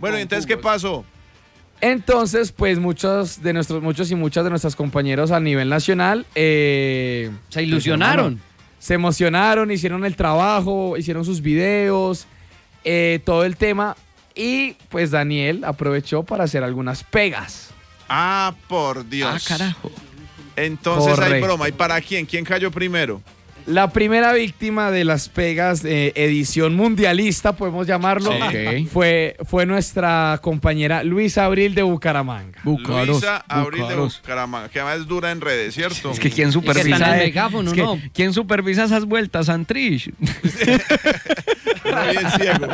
Bueno, entonces, ¿qué pasó? Entonces, pues muchos y muchas de nuestros compañeros a nivel nacional se ilusionaron. Se emocionaron, hicieron el trabajo, hicieron sus videos, todo el tema. Y pues Daniel aprovechó para hacer algunas pegas. Ah, por Dios. Ah, carajo. Entonces hay Correcto. broma. ¿Y para quién? ¿Quién cayó primero? La primera víctima de las pegas, edición mundialista, podemos llamarlo, Sí. fue nuestra compañera Luisa Abril de Bucaramanga. Luisa Abril de Bucaramanga, que además es dura en redes, ¿cierto? Es que ¿quién Y que supervisa? está en el megáfono, es que- ¿no? ¿Quién supervisa esas vueltas, Santrich? Uno bien ciego.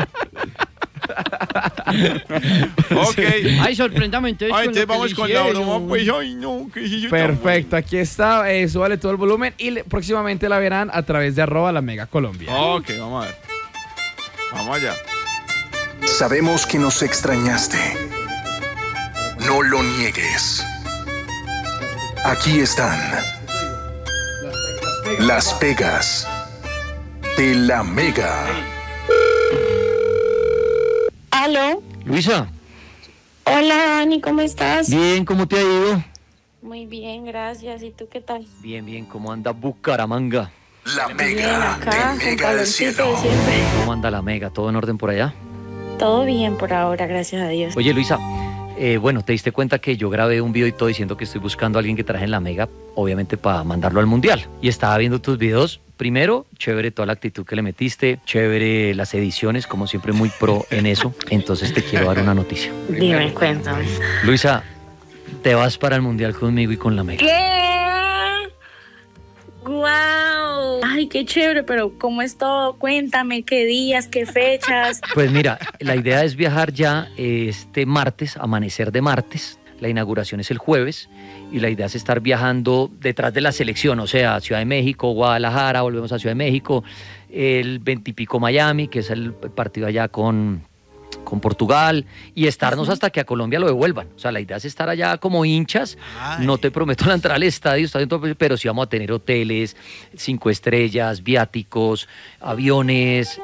Ok. Ay, sorpréndame entonces. Ay, con lo entonces que vamos le con la hicieron. broma, pues. Ay, no, que sí, yo Perfecto, aquí está, súbale todo el volumen y próximamente la verán a través de @LaMegaColombia. Ok, vamos a ver. Vamos allá. Sabemos que nos extrañaste. No lo niegues. Aquí están las pegas de la Mega. ¿Aló? Luisa, Hola, Dani, ¿cómo estás? bien, ¿cómo te ha ido? Muy bien, gracias. ¿Y tú qué tal? Bien, bien, ¿cómo anda Bucaramanga? La Bien, Mega acá, de con Mega del calorcito Cielo. de siempre. ¿Cómo anda la Mega? ¿Todo en orden por allá? Todo bien por ahora, gracias a Dios. Oye, Luisa, bueno, te diste cuenta que yo grabé un video y todo diciendo que estoy buscando a alguien que traje en la Mega, obviamente para mandarlo al Mundial. Y estaba viendo tus videos. Primero, chévere toda la actitud que le metiste, chévere las ediciones, como siempre muy pro en eso. Entonces te quiero dar una noticia. Dime, cuéntame. Luisa, te vas para el Mundial conmigo y con la Mega. ¿Qué? ¡Guau! Ay, qué chévere, pero ¿cómo es todo? Cuéntame, ¿qué días, qué fechas? Pues mira, la idea es viajar ya este martes, amanecer de martes. La inauguración es el jueves y la idea es estar viajando detrás de la selección, o sea, Ciudad de México, Guadalajara, volvemos a Ciudad de México, el 20 y pico Miami, que es el partido allá con Portugal, y estarnos hasta que a Colombia lo devuelvan. O sea, la idea es estar allá como hinchas. Ay. No te prometo la entrada al estadio, pero sí vamos a tener hoteles, 5 estrellas, viáticos, aviones,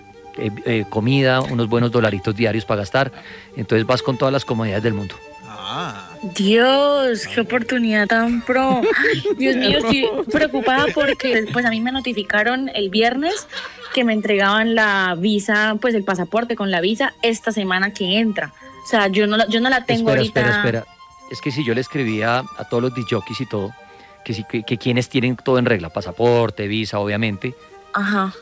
comida, unos buenos dolaritos diarios para gastar. Entonces vas con todas las comodidades del mundo. Ah. Dios, qué oportunidad tan pro. Ay, Dios mío, estoy preocupada porque pues a mí me notificaron el viernes que me entregaban la visa, pues el pasaporte con la visa esta semana que entra. O sea, yo no la tengo ahorita. Espera. Es que si yo le escribía a todos los disjockeys y todo, que sí, que quienes tienen todo en regla, pasaporte, visa, obviamente, Ajá.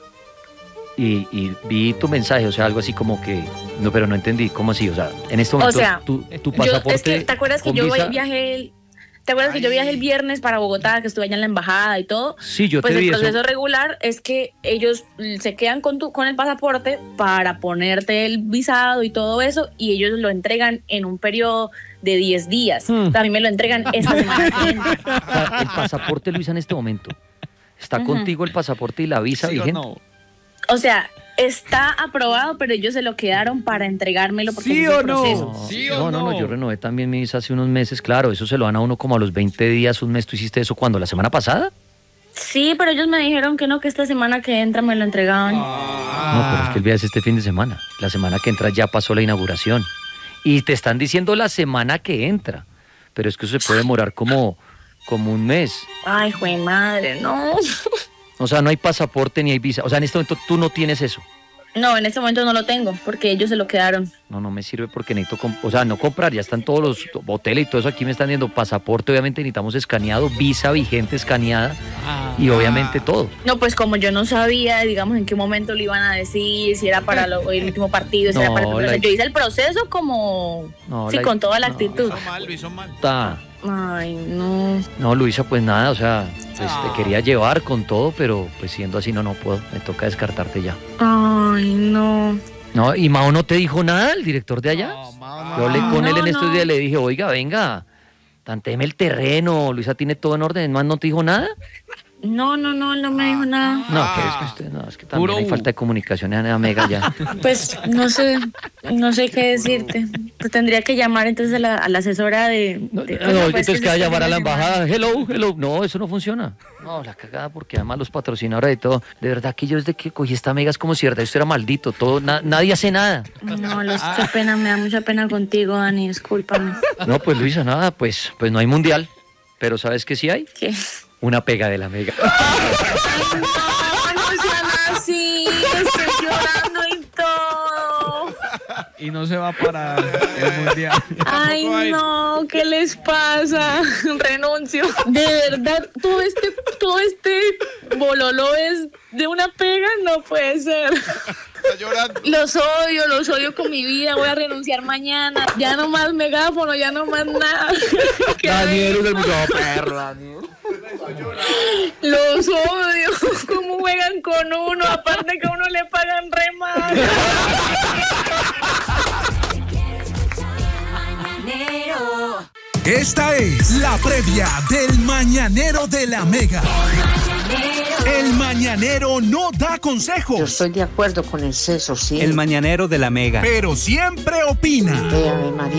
y vi tu mensaje, o sea, algo así como que, no, pero no entendí, ¿cómo así? O sea, en este momento, O sea, tu Yo, pasaporte es que, ¿te acuerdas que con yo visa- viajé el viernes para Bogotá, que estuve allá en la embajada y todo? Sí, yo Pues te el vi proceso eso. regular es que ellos se quedan con el pasaporte para ponerte el visado y todo eso, y ellos lo entregan en un periodo de 10 días. O sea, a mí me lo entregan esta semana que entra. O sea, el pasaporte, Luisa, en este momento, ¿está Ujú. contigo el pasaporte y la visa ¿Sí o vigente? no? O sea, está aprobado, pero ellos se lo quedaron para entregármelo porque ¿Sí ese es o el no? proceso. ¿Sí o no, no? yo renové también mi visa hace unos meses, claro, eso se lo dan a uno como a los 20 días, un mes. ¿Tú hiciste eso cuándo? ¿La semana pasada? Sí, pero ellos me dijeron que no, que esta semana que entra me lo entregaban. No, pero es que el viaje es este fin de semana. La semana que entra ya pasó la inauguración. Y te están diciendo la semana que entra. Pero es que eso se puede demorar como un mes. Ay, jue madre, no. O sea, no hay pasaporte ni hay visa. O sea, en este momento tú no tienes eso. No, en este momento no lo tengo porque ellos se lo quedaron. No me sirve porque necesito, no comprar, ya están todos los hoteles y todo eso. Aquí me están dando pasaporte, obviamente necesitamos escaneado, visa vigente escaneada y obviamente todo. No, pues como yo no sabía, digamos, en qué momento lo iban a decir, si era para el último partido, si No, era para el la- yo hice el proceso como, No, sí, la- con toda la no. actitud. Lo hizo mal. Ta. Ay, no. No, Luisa, pues nada, o sea, pues te quería llevar con todo, pero pues siendo así no puedo, me toca descartarte ya. Ay, no. No, y Mao no te dijo nada, el director de allá. Yo hablé con él en estos no. días, le dije, oiga, venga, tantéeme el terreno, Luisa tiene todo en orden, más no te dijo nada. No me dijo nada. No, es que también hay falta de comunicación en la Mega ya. Pues no sé qué decirte. Pues tendría que llamar entonces a la asesora de... No, pues, entonces que que va a se llamar a la está embajada, hello, no, eso no funciona. No, la cagada, porque además los patrocinadores de todo. De verdad que yo desde que cogí esta Mega es como si de verdad esto era maldito. Todo, nadie hace nada. No, qué pena, me da mucha pena contigo, Dani, discúlpame. No, pues Luisa, nada, pues no hay mundial. Pero ¿sabes qué sí hay? ¿Qué? Una pega de la Mega. Ay, no sean así, estoy llorando y todo. Y no se va para el mundial. Ay, no, ¿qué les pasa? Renuncio. De verdad, todo este bololo es de una pega, no puede ser. Está llorando. Los odio con mi vida, voy a renunciar mañana. Ya no más megáfono, ya no más nada. Daniel es el micrófono perro, Daniel. Los odio. ¿Cómo juegan con uno? Aparte que a uno le pagan re mal. Esta es la previa del Mañanero de la Mega. El Mañanero no da consejos. Yo estoy de acuerdo con el CESO, sí. El Mañanero de la Mega. Pero siempre opina. Ave María.